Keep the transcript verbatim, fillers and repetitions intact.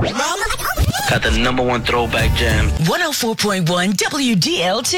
Got the number one throwback jam. one oh four point one W D L T.